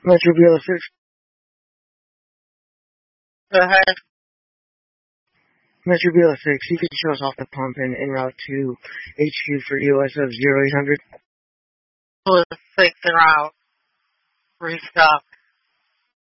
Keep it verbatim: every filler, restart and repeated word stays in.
Metro B L six. Go ahead. Metro B L six, you can show us off the pump and en route to H Q for E O S of zero eight hundred. Six en route. Restock.